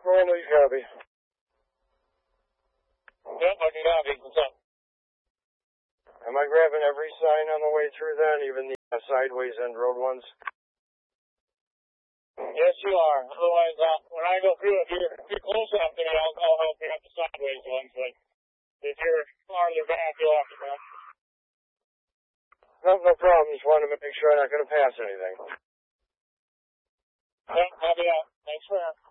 Normally copy. Yep, I can copy. What's up? Am I grabbing every sign on the way through then, even the sideways end road ones? Yes, you are. Otherwise, when I go through, if you're close enough to me, I'll help you up the sideways ones. But if you're farther back, you'll have to pass. No problem. Just wanted to make sure I'm not going to pass anything. Yep, copy that. Thanks for that.